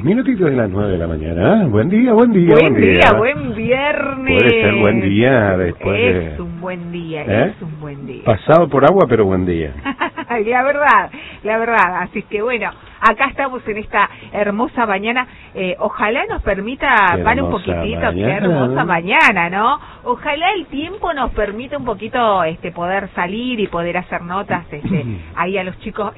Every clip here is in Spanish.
2 minutitos de las 9 de la mañana. Buen día, buen día, buen día. Buen viernes. Puede ser buen día después Es un buen día, es un buen día. Pasado por agua, pero buen día. La verdad. Así que bueno, acá estamos en esta hermosa mañana. Ojalá nos permita, para un poquitito, qué hermosa mañana, ¿no? Ojalá el tiempo nos permita un poquito poder salir y poder hacer notas ahí a los chicos.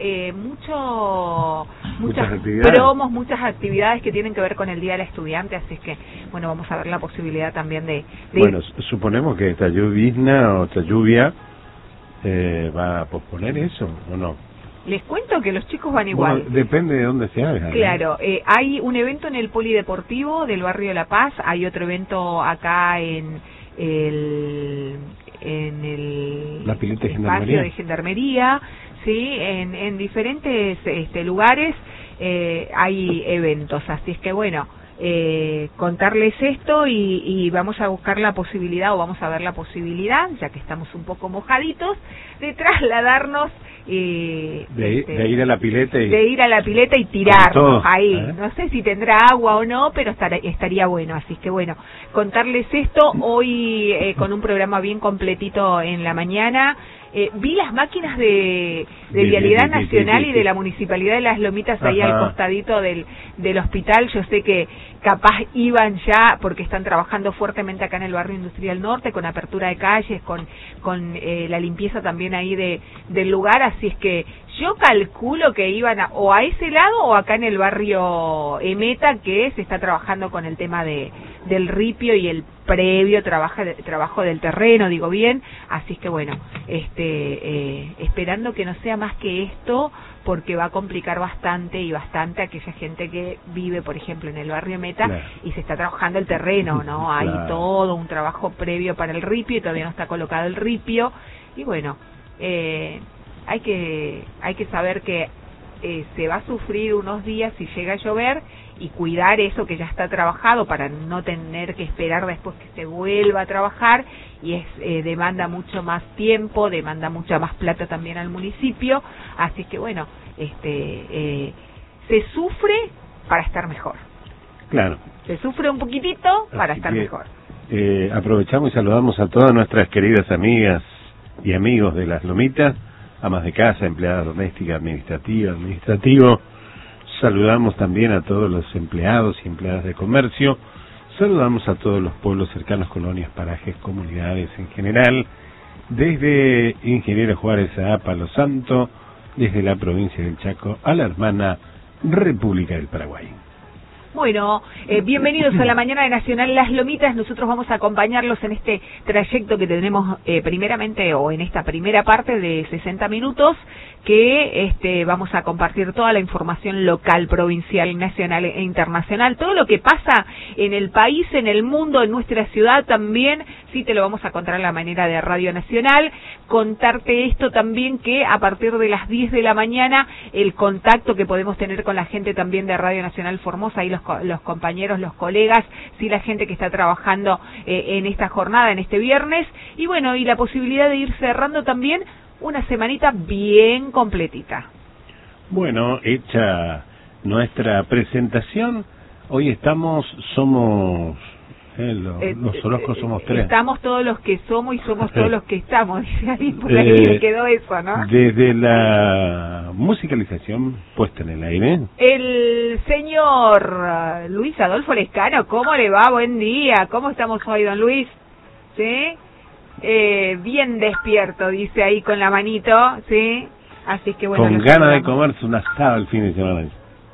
Muchas promos, muchas actividades que tienen que ver con el Día del Estudiante, así que bueno, vamos a ver la posibilidad también de bueno, suponemos que esta lluvia o esta lluvia va a posponer eso, ¿o no? Les cuento que los chicos van igual. Bueno, depende de dónde se haga. Claro, hay un evento en el Polideportivo del barrio de La Paz, hay otro evento acá en la pileta de espacio de Gendarmería, sí, en diferentes lugares hay eventos, así es que bueno, contarles esto y vamos a buscar la posibilidad, o vamos a ver la posibilidad, ya que estamos un poco mojaditos, de trasladarnos de ir a la pileta y tirarnos ahí. No sé si tendrá agua o no, pero estaría bueno. Así que bueno, contarles esto hoy con un programa bien completito en la mañana. Vi las máquinas de Vialidad Nacional y de la Municipalidad de Las Lomitas ahí al costadito del hospital. Yo sé que capaz iban ya, porque están trabajando fuertemente acá en el barrio Industrial Norte, con apertura de calles, con la limpieza también ahí del lugar, así es que yo calculo que iban o a ese lado o acá en el barrio Emeta, que se está trabajando con el tema del ripio y el previo trabajo del terreno, digo bien, así es que bueno, esperando que no sea más que esto, porque va a complicar bastante a aquella gente que vive, por ejemplo, en el barrio Meta, y se está trabajando el terreno, ¿no? Hay todo un trabajo previo para el ripio y todavía no está colocado el ripio, y bueno, hay que saber que se va a sufrir unos días si llega a llover, y cuidar eso que ya está trabajado para no tener que esperar después que se vuelva a trabajar, y demanda mucho más tiempo, demanda mucha más plata también al municipio, así que bueno, se sufre para estar mejor. Claro. Se sufre un poquitito para estar mejor. Aprovechamos y saludamos a todas nuestras queridas amigas y amigos de Las Lomitas, amas de casa, empleadas domésticas, administrativo. Saludamos también a todos los empleados y empleadas de comercio. Saludamos a todos los pueblos cercanos, colonias, parajes, comunidades en general, desde Ingeniero Juárez a Palo Santo, desde la provincia del Chaco a la hermana República del Paraguay. Bueno, bienvenidos a la mañana de Nacional Las Lomitas. Nosotros vamos a acompañarlos en este trayecto que tenemos primeramente, o en esta primera parte de 60 minutos, que vamos a compartir toda la información local, provincial, nacional e internacional, todo lo que pasa en el país, en el mundo, en nuestra ciudad también. Sí, te lo vamos a contar a la manera de Radio Nacional. Contarte esto también, que a partir de las 10 de la mañana el contacto que podemos tener con la gente también de Radio Nacional Formosa, y los compañeros, los colegas, sí, la gente que está trabajando en esta jornada, en este viernes, y bueno, y la posibilidad de ir cerrando también una semanita bien completita. Bueno, hecha nuestra presentación, hoy somos los Orozcos somos tres. Estamos todos los que somos y somos todos los que estamos, dice ahí, por ahí me quedó eso, ¿no? Desde la musicalización puesta en el aire, el señor Luis Adolfo Lescano. ¿Cómo le va? Buen día. ¿Cómo estamos hoy, don Luis? ¿Sí? Bien despierto, dice ahí con la manito, ¿sí? Así que bueno. Con ganas de comerse un asado el fin de semana.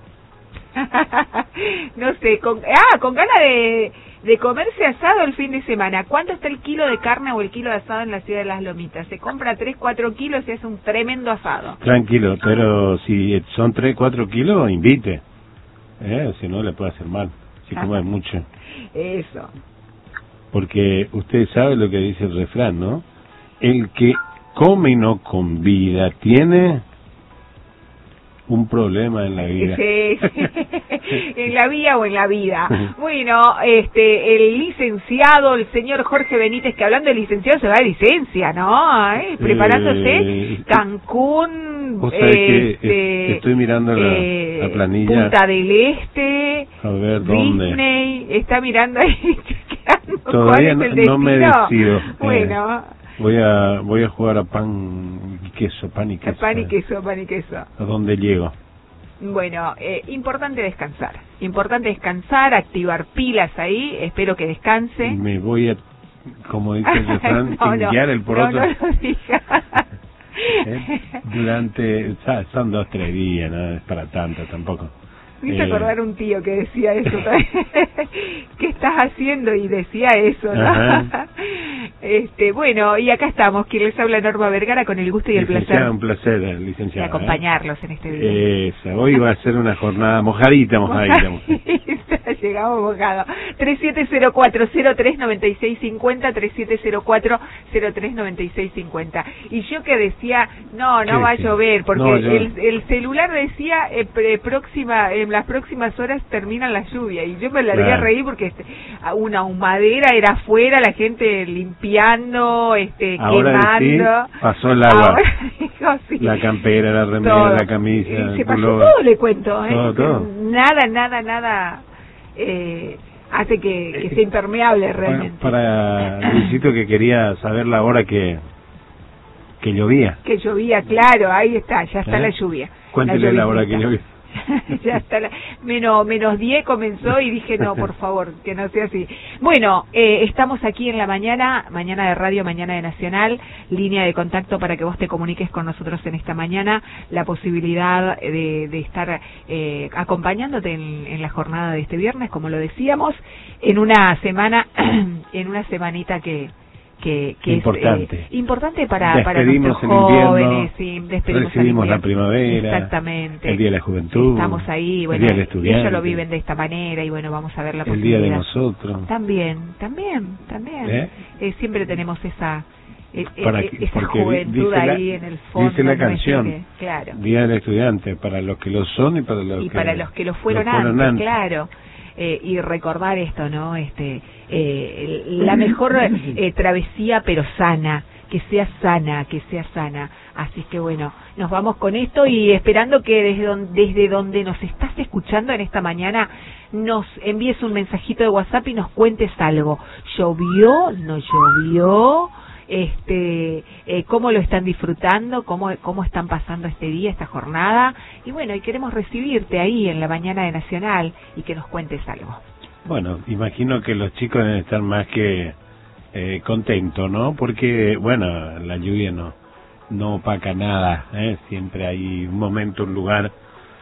No sé, con ganas de comerse asado el fin de semana. ¿Cuánto está el kilo de carne o el kilo de asado en la ciudad de Las Lomitas? Se compra 3-4 kilos y es un tremendo asado. Tranquilo, pero si son 3-4 kilos, invite. Si no, le puede hacer mal, si come mucho. Eso. Porque usted sabe lo que dice el refrán, ¿no? El que come y no convida tiene un problema en la vida. Sí. En la vía o en la vida. Bueno, el licenciado, el señor Jorge Benítez, que hablando de licenciado se va de licencia, ¿no? Preparándose, Cancún, vos sabés que estoy mirando la planilla. Punta del Este, A ver, ¿dónde? Disney está mirando ahí, chequeando Todavía cuál es el destino. no me decido. Bueno. Voy a jugar a pan y queso. Pan y queso. ¿A dónde llego? Bueno, importante descansar, activar pilas ahí, espero que descanse. Me voy a, como dice el refrán, pinguear el poroto. No lo digas. Durante, son 2-3 días, no es para tanto tampoco. Me hizo acordar un tío que decía eso también. ¿Qué estás haciendo? Y decía eso, ¿no? Bueno, y acá estamos, quien les habla, Norma Vergara, con el gusto y el placer. Un placer, licenciada. De acompañarlos en este día. Hoy va a ser una jornada mojadita. Llegamos mojados. 3704-039650, 3704-039650. Y yo que decía, no va a llover, porque el celular decía, en las próximas horas termina la lluvia, y yo me largué a reír porque una humadera era afuera, la gente limpiando, ahora quemando. Sí, pasó el agua. Dijo, sí. La campera, la remera, la camisa, se pasó todo, le cuento. Todo. Nada hace que sea impermeable realmente. Para Luisito, que quería saber la hora que llovía. Que llovía, claro, ahí está, ya está la lluvia. Cuéntele la hora que llovía. Ya está, menos 10 comenzó y dije, no, por favor, que no sea así. Bueno, estamos aquí en la mañana de radio, mañana de Nacional, línea de contacto para que vos te comuniques con nosotros en esta mañana, la posibilidad de estar acompañándote en la jornada de este viernes, como lo decíamos, en una semanita que importante. Es importante para despedimos nuestros jóvenes, recibimos la primavera, exactamente, el Día de la Juventud, estamos ahí, el Día del Estudiante, ellos lo viven de esta manera y bueno, vamos a ver la el posibilidad. Día de nosotros. También. Siempre tenemos esa juventud ahí en el fondo. Dice la canción, claro. Día del Estudiante, para los que lo son y para los que lo fueron antes, claro. Y recordar esto, ¿no? La mejor travesía, pero sana, que sea sana. Así que bueno, nos vamos con esto y esperando que desde donde nos estás escuchando en esta mañana nos envíes un mensajito de WhatsApp y nos cuentes algo. ¿Llovió? ¿No llovió? Cómo lo están disfrutando, cómo están pasando este día, esta jornada, y bueno, y queremos recibirte ahí en la mañana de Nacional y que nos cuentes algo. Bueno, imagino que los chicos deben estar más que contentos, ¿no? Porque, bueno, la lluvia no opaca nada, siempre hay un momento, un lugar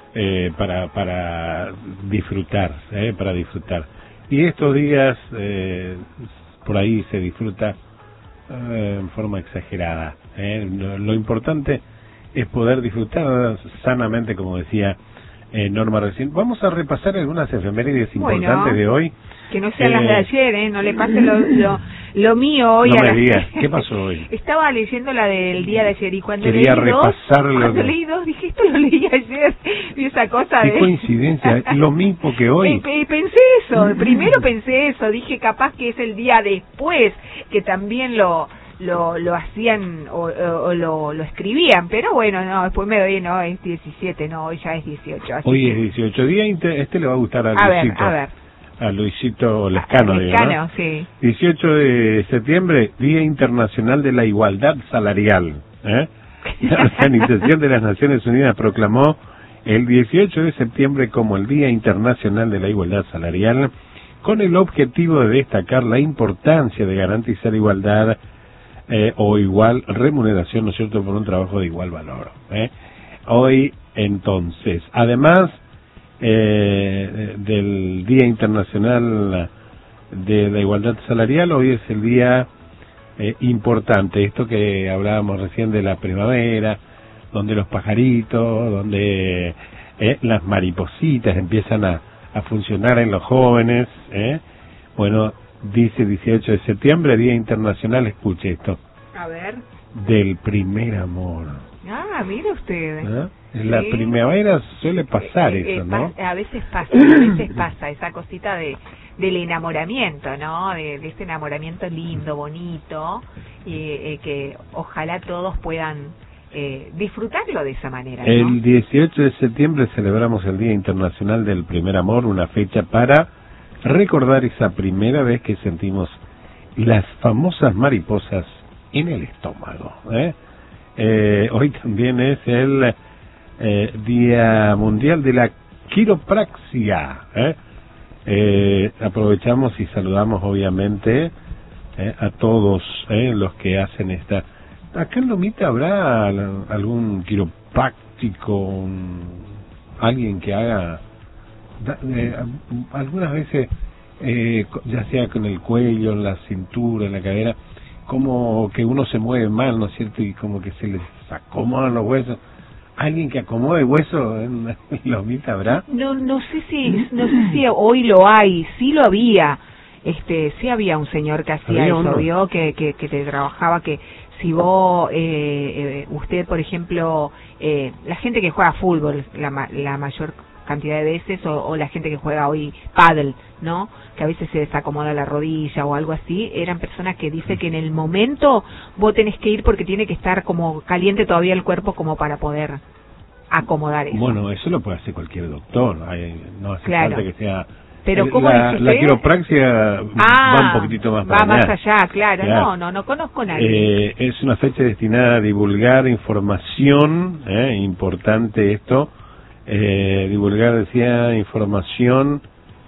para disfrutar, y estos días por ahí se disfruta en forma exagerada. Lo importante es poder disfrutar sanamente, como decía Norma recién. Vamos a repasar algunas efemérides importantes de hoy. Que no sean las de ayer, no le pase lo mío hoy no a me digas, ¿qué pasó hoy? Estaba leyendo la del día de ayer y cuando leí dos, dije, esto lo leí ayer, y esa cosa ¿Qué coincidencia? Lo mismo que hoy. Pensé eso, primero pensé eso, dije capaz que es el día después, que también lo hacían o lo escribían, pero bueno, no, después me doy, no, es 17, no, hoy ya es 18. Así hoy es 18, le va a gustar a Luisito. A ver. A Luisito Lescano, ¿no? Sí. 18 de septiembre, Día Internacional de la Igualdad Salarial. La Organización de las Naciones Unidas proclamó el 18 de septiembre como el Día Internacional de la Igualdad Salarial, con el objetivo de destacar la importancia de garantizar igualdad o igual remuneración, ¿no es cierto?, por un trabajo de igual valor. Hoy, entonces, además del Día Internacional de la Igualdad Salarial, hoy es el día importante, esto que hablábamos recién de la primavera, donde los pajaritos, donde las maripositas empiezan a funcionar en los jóvenes. Bueno, dice 18 de septiembre, Día Internacional, escuche esto. A ver. Del primer amor. Ah, mire usted. En la primavera suele pasar eso, ¿no? A veces pasa esa cosita del enamoramiento, ¿no? De ese enamoramiento lindo, bonito, y que ojalá todos puedan disfrutarlo de esa manera, ¿no? El 18 de septiembre celebramos el Día Internacional del Primer Amor, una fecha para recordar esa primera vez que sentimos las famosas mariposas en el estómago. Hoy también es el Día Mundial de la Quiropraxia. Aprovechamos y saludamos obviamente a todos los que hacen esta. Acá en Lomita habrá algún quiropráctico, alguien que haga algunas veces, ya sea con el cuello, en la cintura, en la cadera, como que uno se mueve mal, ¿no es cierto? Y como que se les acomodan los huesos. ¿Alguien que acomode huesos en Lomita habrá? No sé si hoy lo hay, sí lo había. Sí había un señor que hacía eso, vio que te trabajaba, que si vos, usted por ejemplo, la gente que juega fútbol, la mayor cantidad de veces, o la gente que juega hoy pádel, ¿no? Que a veces se desacomoda la rodilla o algo así, eran personas que dice que en el momento vos tenés que ir porque tiene que estar como caliente todavía el cuerpo como para poder acomodar eso. Bueno, eso lo puede hacer cualquier doctor, no hace falta que sea... Pero ¿cómo la quiropraxia va un poquitito más para allá. Va más allá, claro. No conozco a nadie. Es una fecha destinada a divulgar información, importante esto, divulgar, decía, información,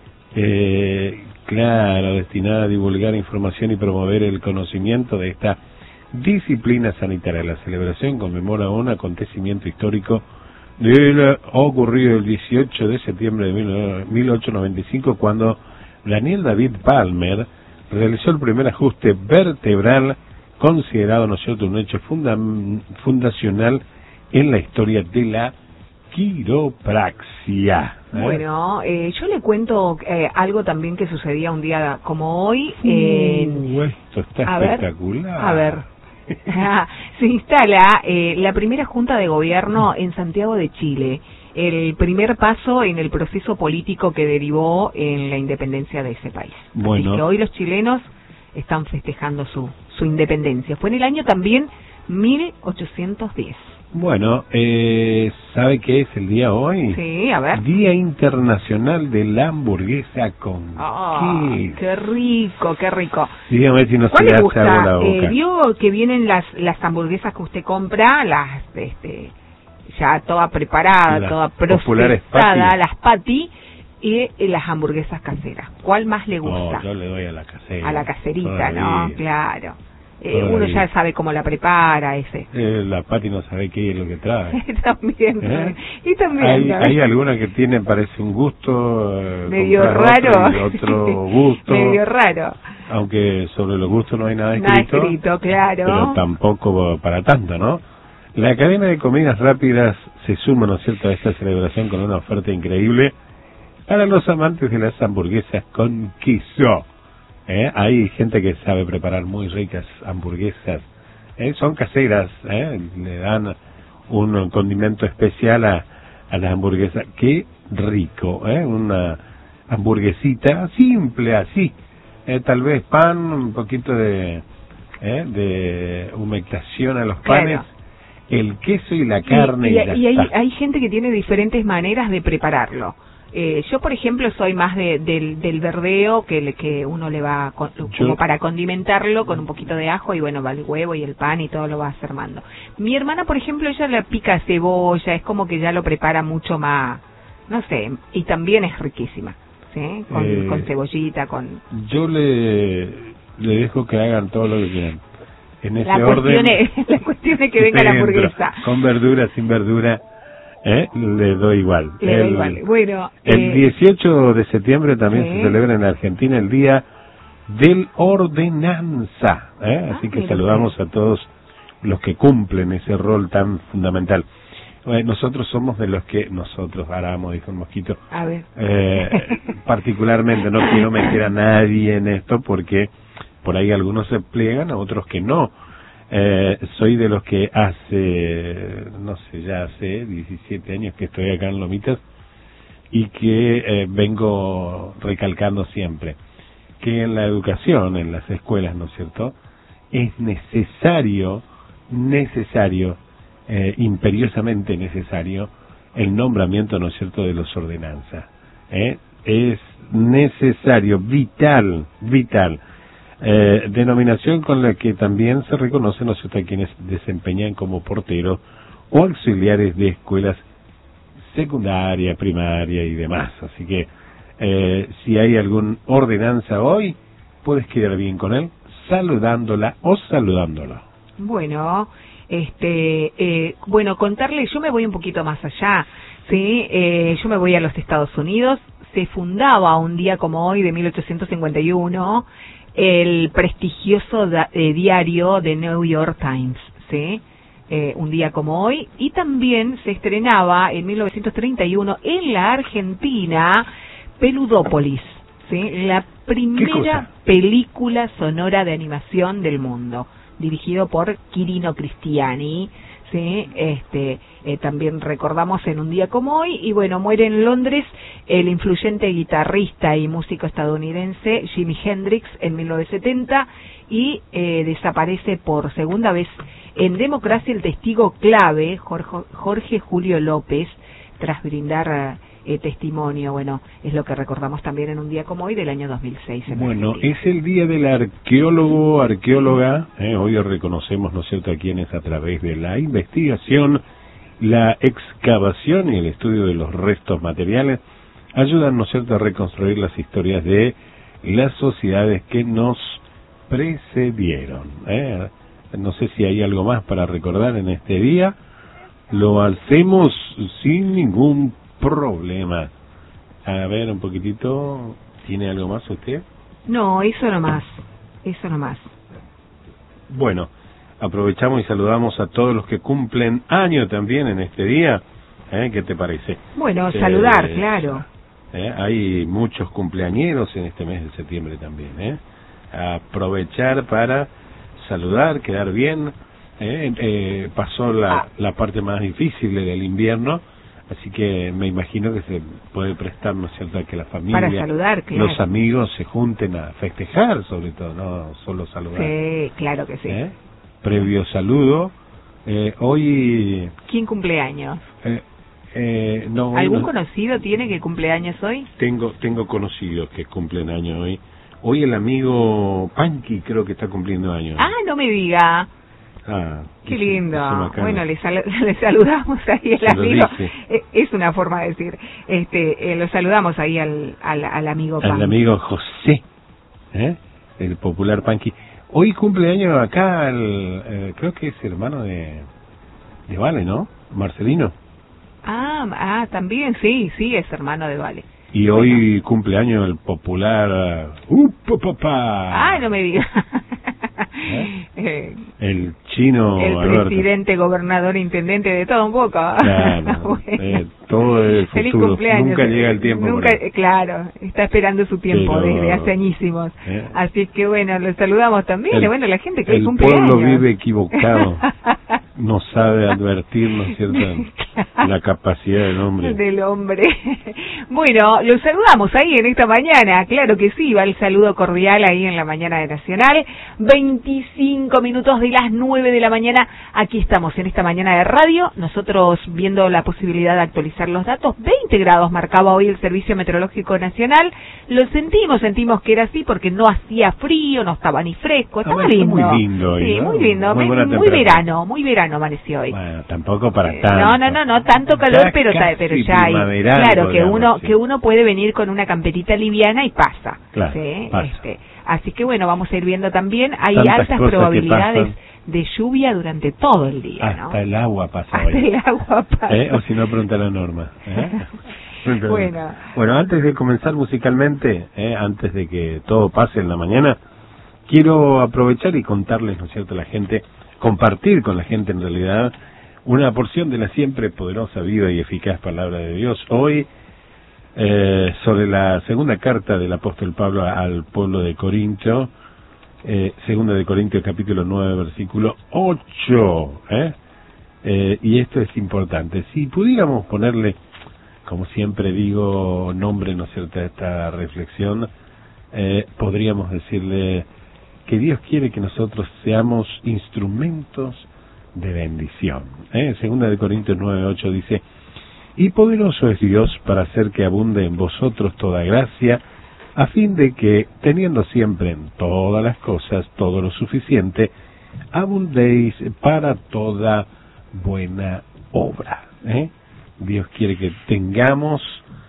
destinada a divulgar información y promover el conocimiento de esta disciplina sanitaria. La celebración conmemora un acontecimiento histórico ocurrido el 18 de septiembre de 1895, cuando Daniel David Palmer realizó el primer ajuste vertebral, considerado, ¿no es cierto?, un hecho fundacional en la historia de la quiropraxia. Bueno, yo le cuento algo también que sucedía un día como hoy. Esto está espectacular. A ver. Se instala la primera Junta de Gobierno en Santiago de Chile, el primer paso en el proceso político que derivó en la independencia de ese país. Bueno. Así que hoy los chilenos están festejando su independencia. Fue en el año también 1810. Bueno, ¿sabe qué es el día hoy? Sí, a ver. Día Internacional de la Hamburguesa con queso. ¡Qué rico, qué rico! Dígame si no se le hace algo la boca. Vio que vienen las hamburguesas que usted compra, ya toda preparada, toda procesada, las patty, y las hamburguesas caseras. ¿Cuál más le gusta? No, yo le doy a la casera. A la caserita, ¿no? Claro. Uno ya sabe cómo la prepara la Pati no sabe qué es lo que trae. También. Y también hay alguna que tiene, parece un gusto medio raro, y otro gusto medio raro, aunque sobre los gustos no hay nada escrito, claro, pero tampoco para tanto, ¿no? La cadena de comidas rápidas se suma, ¿no es cierto?, a esta celebración con una oferta increíble para los amantes de las hamburguesas con queso. Hay gente que sabe preparar muy ricas hamburguesas, son caseras, le dan un condimento especial a las hamburguesas. Qué rico, una hamburguesita simple así, tal vez pan, un poquito de humectación a los panes, el queso y la carne. Y hay gente que tiene diferentes maneras de prepararlo. Yo, por ejemplo, soy más del verdeo, que uno le va como para condimentarlo con un poquito de ajo, y bueno, va el huevo y el pan y todo lo va armando. Mi hermana, por ejemplo, ella le pica cebolla, es como que ya lo prepara mucho más, no sé, y también es riquísima, ¿sí? Con cebollita, Yo le dejo que hagan todo lo que quieran. En ese orden. La cuestión es que venga la hamburguesa. Con verdura, sin verdura. Le doy igual. Bueno, el 18 de septiembre también se celebra en Argentina el Día del Ordenanza, así que saludamos a todos los que cumplen ese rol tan fundamental. Nosotros somos de los que Aramo, dijo el mosquito, a ver. Particularmente no quiero meter a nadie en esto porque por ahí algunos se pliegan, a otros que no. Soy de los que ya hace 17 años que estoy acá en Lomitas y que vengo recalcando siempre que en la educación, en las escuelas, ¿no es cierto?, es necesario imperiosamente necesario el nombramiento, ¿no es cierto?, de los ordenanzas. Es necesario, vital, denominación con la que también se reconoce, ¿no es cierto?, a quienes desempeñan como porteros o auxiliares de escuelas secundaria, primaria y demás. Así que si hay alguna ordenanza hoy, puedes quedar bien con él saludándola o saludándolo. Bueno, contarle, yo me voy un poquito más allá, ¿sí? Yo me voy a los Estados Unidos. Se fundaba un día como hoy de 1851 el prestigioso diario The New York Times, ¿sí? Un día como hoy, y también se estrenaba en 1931 en la Argentina Peludópolis, ¿sí? La primera película sonora de animación del mundo, dirigido por Quirino Cristiani, ¿sí? También recordamos en un día como hoy, y bueno, muere en Londres el influyente guitarrista y músico estadounidense Jimi Hendrix en 1970, y desaparece por segunda vez en democracia el testigo clave Jorge Julio López, tras brindar testimonio. Bueno, es lo que recordamos también en un día como hoy del año 2006. Bueno, es el día del arqueólogo, arqueóloga. Hoy reconocemos, ¿no es cierto?, a quienes a través de la investigación, la excavación y el estudio de los restos materiales ayudan, ¿no es cierto?, a reconstruir las historias de las sociedades que nos precedieron. No sé si hay algo más para recordar en este día. Lo hacemos sin ningún problema. A ver, un poquitito. ¿Tiene algo más usted? No, eso nomás. Bueno, aprovechamos y saludamos a todos los que cumplen año también en este día. ¿Qué te parece? Bueno, saludar, claro. Hay muchos cumpleañeros en este mes de septiembre también. Aprovechar para saludar, quedar bien. Pasó la parte más difícil del invierno, así que me imagino que se puede prestar, ¿no es cierto?, a que la familia, para saludar, claro, los amigos se junten a festejar, sobre todo, no solo saludar. Sí, claro que sí. Previo saludo. Hoy... ¿Quién cumple años? No, ¿Algún conocido tiene que cumpleaños hoy? Tengo conocidos que cumplen años hoy. Hoy el amigo Panqui creo que está cumpliendo años. Ah, no me diga. Qué lindo. Bueno, le saludamos ahí al amigo. Es una forma de decir. Lo saludamos ahí al amigo Panqui. Al amigo José, el popular Panqui. Hoy cumpleaños acá, creo que es hermano de Vale, ¿no? Marcelino. También, sí, es hermano de Vale. Y hoy cumpleaños el popular... papá. No me digas. El chino el Alberto. Presidente, gobernador, intendente, de todo un poco. Claro, todo el futuro. Feliz cumpleaños. Nunca llega el tiempo. Claro, está esperando su tiempo desde hace añísimos. Así que bueno, lo saludamos también. Bueno, la gente que cumple años. El pueblo vive equivocado. No sabe advertir, ¿no es cierto?, la capacidad del hombre. Bueno, los saludamos ahí en esta mañana. Claro que sí, va el saludo cordial ahí en la mañana de Nacional. 25 minutos de las 9 de la mañana. Aquí estamos en esta mañana de radio. Nosotros viendo la posibilidad de actualizar los datos. 20 grados marcaba hoy el Servicio Meteorológico Nacional. Lo sentimos que era así porque no hacía frío, no estaba ni fresco. Estaba lindo. Muy lindo hoy, sí, ¿no? Muy lindo. Muy verano amaneció hoy. Bueno, tampoco para tanto. No tanto calor, pero ya hay. Claro, que uno puede venir con una camperita liviana y pasa. Claro, ¿sí? pasa. Así que bueno, vamos a ir viendo también. Hay Tantas altas probabilidades de lluvia durante todo el día. Hasta el agua pasa hoy. Hasta el agua pasa. O si no, pregunta la Norma. Bueno, antes de comenzar musicalmente, antes de que todo pase en la mañana, quiero aprovechar y contarles, ¿no es cierto?, la gente, compartir con la gente en realidad una porción de la siempre poderosa, viva y eficaz palabra de Dios. Hoy, sobre la segunda carta del apóstol Pablo al pueblo de Corinto, segunda de Corintios capítulo 9 versículo 8, y esto es importante. Si pudiéramos ponerle, como siempre digo, nombre, ¿no es cierto?, a esta reflexión, podríamos decirle que Dios quiere que nosotros seamos instrumentos de bendición. Segunda de Corintios 9:8 dice: y poderoso es Dios para hacer que abunde en vosotros toda gracia, a fin de que, teniendo siempre en todas las cosas todo lo suficiente, abundéis para toda buena obra. Dios quiere que tengamos,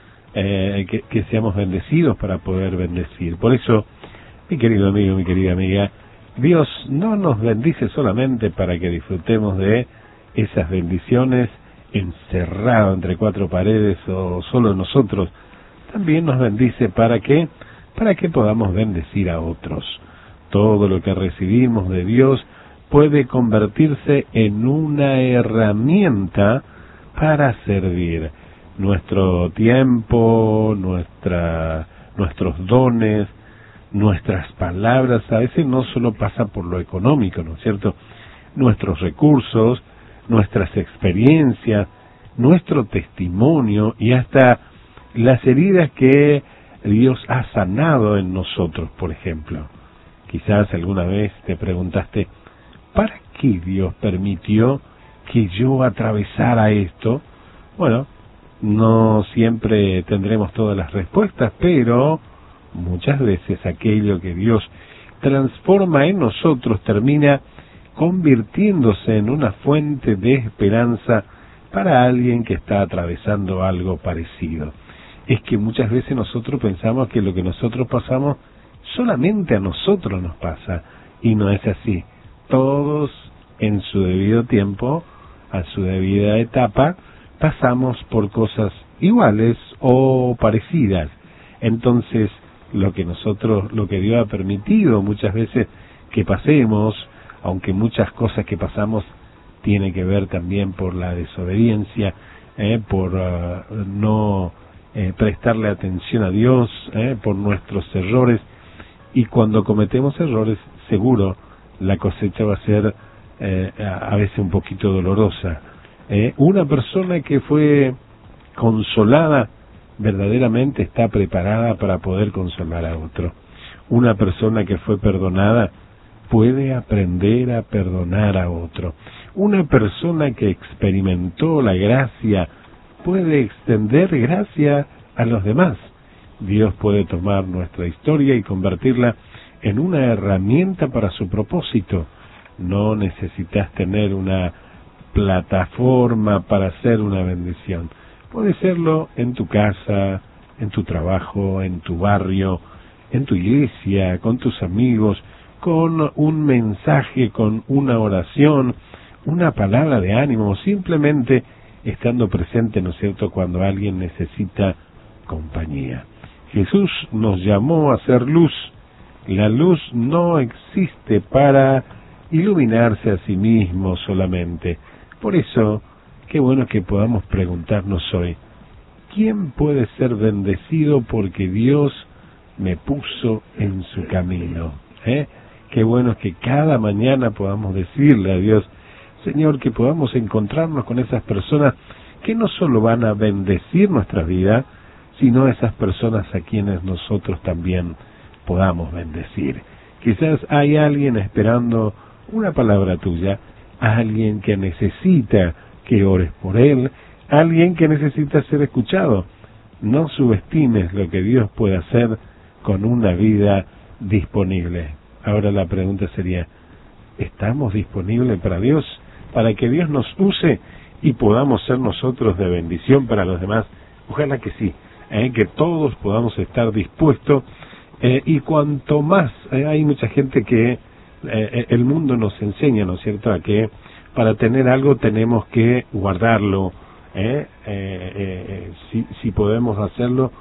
que seamos bendecidos para poder bendecir. Por eso, mi querido amigo, mi querida amiga, Dios no nos bendice solamente para que disfrutemos de esas bendiciones encerrado entre cuatro paredes o solo nosotros. También nos bendice para que podamos bendecir a otros. Todo lo que recibimos de Dios puede convertirse en una herramienta para servir. Nuestro tiempo, nuestros dones, nuestras palabras, a veces no solo pasa por lo económico, ¿no es cierto? Nuestros recursos, nuestras experiencias, nuestro testimonio y hasta las heridas que Dios ha sanado en nosotros, por ejemplo. Quizás alguna vez te preguntaste, ¿para qué Dios permitió que yo atravesara esto? Bueno, no siempre tendremos todas las respuestas, pero muchas veces aquello que Dios transforma en nosotros termina convirtiéndose en una fuente de esperanza para alguien que está atravesando algo parecido. Es que muchas veces nosotros pensamos que lo que nosotros pasamos solamente a nosotros nos pasa, y no es así. Todos en su debido tiempo, a su debida etapa, pasamos por cosas iguales o parecidas. Entonces, lo que Dios ha permitido muchas veces que pasemos, aunque muchas cosas que pasamos tienen que ver también por la desobediencia, por no prestarle atención a Dios, por nuestros errores, y cuando cometemos errores, seguro la cosecha va a ser a veces un poquito dolorosa. Una persona que fue consolada verdaderamente está preparada para poder consolar a otro. Una persona que fue perdonada puede aprender a perdonar a otro. Una persona que experimentó la gracia puede extender gracia a los demás. Dios puede tomar nuestra historia y convertirla en una herramienta para su propósito. No necesitas tener una plataforma para hacer una bendición. Puede serlo en tu casa, en tu trabajo, en tu barrio, en tu iglesia, con tus amigos, con un mensaje, con una oración, una palabra de ánimo, simplemente estando presente, ¿no es cierto?, cuando alguien necesita compañía. Jesús nos llamó a ser luz. La luz no existe para iluminarse a sí mismo solamente. Por eso, qué bueno que podamos preguntarnos hoy, ¿quién puede ser bendecido porque Dios me puso en su camino? Qué bueno que cada mañana podamos decirle a Dios, Señor, que podamos encontrarnos con esas personas que no solo van a bendecir nuestra vida, sino esas personas a quienes nosotros también podamos bendecir. Quizás hay alguien esperando una palabra tuya, alguien que necesita que ores por él, alguien que necesita ser escuchado. No subestimes lo que Dios puede hacer con una vida disponible. Ahora la pregunta sería, ¿estamos disponibles para Dios? Para que Dios nos use y podamos ser nosotros de bendición para los demás. Ojalá que sí, que todos podamos estar dispuestos, y cuanto más, hay mucha gente que el mundo nos enseña, ¿no es cierto?, a que para tener algo tenemos que guardarlo, si podemos hacerlo,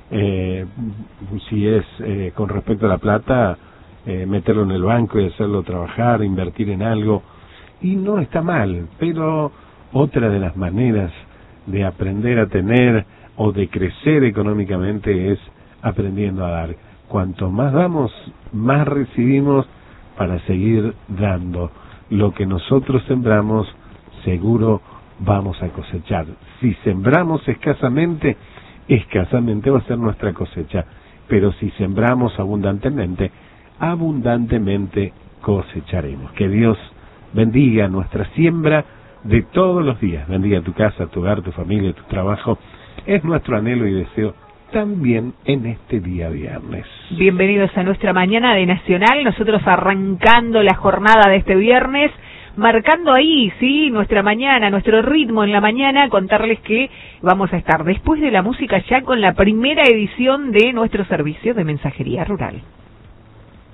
si es con respecto a la plata, meterlo en el banco y hacerlo trabajar, invertir en algo, y no está mal, pero otra de las maneras de aprender a tener o de crecer económicamente es aprendiendo a dar. Cuanto más damos, más recibimos para seguir dando. Lo que nosotros sembramos, seguro vamos a cosechar. Si sembramos escasamente, escasamente va a ser nuestra cosecha. Pero si sembramos abundantemente, abundantemente cosecharemos. Que Dios bendiga nuestra siembra de todos los días. Bendiga tu casa, tu hogar, tu familia, tu trabajo. Es nuestro anhelo y deseo también en este día viernes. Bienvenidos a nuestra mañana de Nacional, nosotros arrancando la jornada de este viernes, marcando ahí, sí, nuestra mañana, nuestro ritmo en la mañana, contarles que vamos a estar después de la música ya con la primera edición de nuestro servicio de mensajería rural.